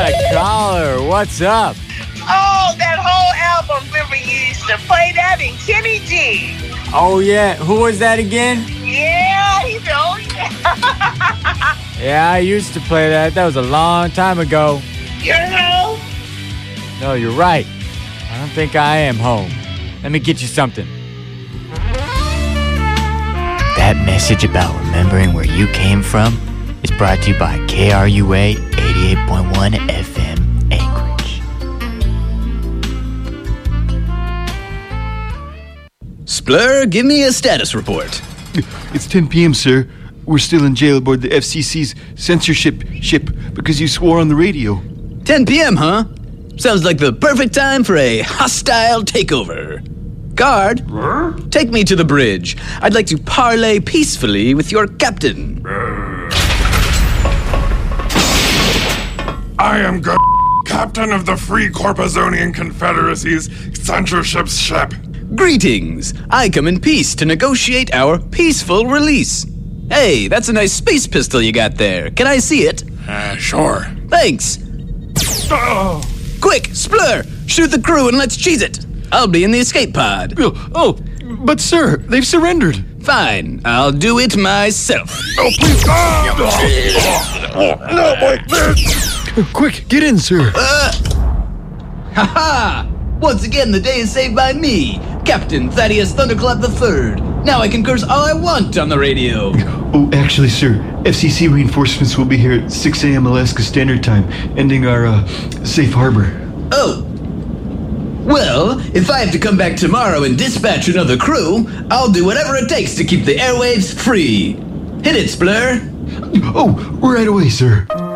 a caller. What's up? Oh, that whole album, remember you used to play that in Kenny G. Oh, yeah. Who was that again? Yeah, he's oh yeah. Yeah, I used to play that. That was a long time ago. You're home? No, you're right. I don't think I am home. Let me get you something. That message about remembering where you came from is brought to you by KRUA 88.1 FM Anchorage. Splur, give me a status report. It's 10 p.m., sir. We're still in jail aboard the FCC's censorship ship because you swore on the radio. 10 p.m., huh? Sounds like the perfect time for a hostile takeover. Guard, take me to the bridge. I'd like to parley peacefully with your captain. I am captain of the Free Corpusonian Confederacy's censorship ship. Greetings. I come in peace to negotiate our peaceful release. Hey, that's a nice space pistol you got there. Can I see it? Sure. Thanks. Quick, Splur, shoot the crew and let's cheese it. I'll be in the escape pod. Oh, but sir, they've surrendered. Fine, I'll do it myself. Oh, please. Not like this. Quick, get in, sir. Ha-ha! Once again, the day is saved by me, Captain Thaddeus Thunderclap III. Now I can curse all I want on the radio. Oh, actually, sir, FCC reinforcements will be here at 6 a.m. Alaska Standard Time, ending our safe harbor. Oh. Well, if I have to come back tomorrow and dispatch another crew, I'll do whatever it takes to keep the airwaves free. Hit it, Splur. Oh, right away, sir.